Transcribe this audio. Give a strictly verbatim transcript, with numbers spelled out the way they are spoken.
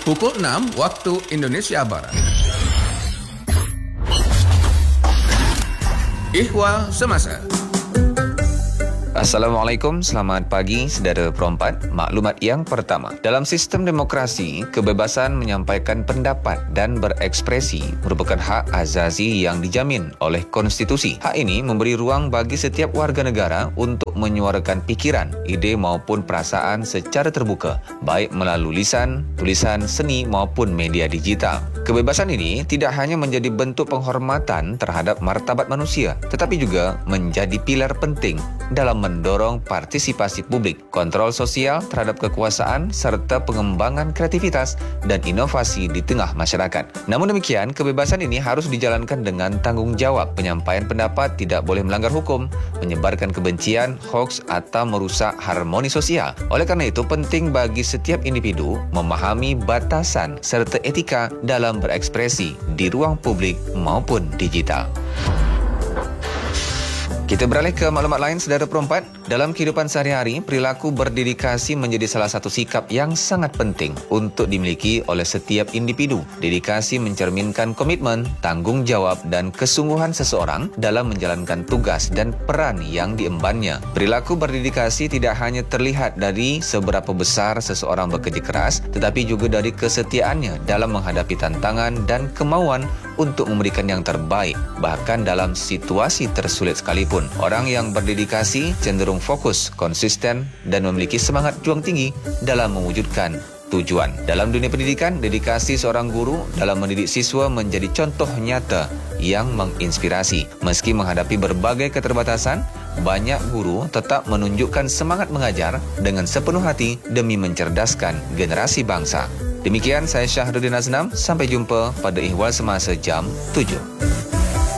pukul enam waktu Indonesia Barat. Ihwal Semasa. Assalamualaikum, selamat pagi saudara perempat. Maklumat yang pertama, dalam sistem demokrasi, kebebasan menyampaikan pendapat dan berekspresi merupakan hak azazi yang dijamin oleh konstitusi. Hak ini memberi ruang bagi setiap warga negara untuk menyuarakan pikiran, ide maupun perasaan secara terbuka, baik melalui lisan, tulisan, seni maupun media digital. Kebebasan ini tidak hanya menjadi bentuk penghormatan terhadap martabat manusia, tetapi juga menjadi pilar penting dalam mendorong partisipasi publik, kontrol sosial terhadap kekuasaan, serta pengembangan kreativitas dan inovasi di tengah masyarakat. Namun demikian, kebebasan ini harus dijalankan dengan tanggung jawab. Penyampaian pendapat tidak boleh melanggar hukum, menyebarkan kebencian, hoaks, atau merusak harmoni sosial. Oleh karena itu, penting bagi setiap individu memahami batasan serta etika dalam berekspresi di ruang publik maupun digital. Kita beralih ke maklumat lain, saudara perempat. Dalam kehidupan sehari-hari, perilaku berdedikasi menjadi salah satu sikap yang sangat penting untuk dimiliki oleh setiap individu. Dedikasi mencerminkan komitmen, tanggung jawab dan kesungguhan seseorang dalam menjalankan tugas dan peran yang diembannya. Perilaku berdedikasi tidak hanya terlihat dari seberapa besar seseorang bekerja keras, tetapi juga dari kesetiaannya dalam menghadapi tantangan dan kemauan untuk memberikan yang terbaik, bahkan dalam situasi tersulit sekalipun. Orang yang berdedikasi cenderung fokus, konsisten, dan memiliki semangat juang tinggi dalam mewujudkan tujuan. Dalam dunia pendidikan, dedikasi seorang guru dalam mendidik siswa menjadi contoh nyata yang menginspirasi. Meski menghadapi berbagai keterbatasan, banyak guru tetap menunjukkan semangat mengajar dengan sepenuh hati demi mencerdaskan generasi bangsa. Demikian, saya Syahrudin Aznam. Sampai jumpa pada Ihwal Semasa jam tujuh.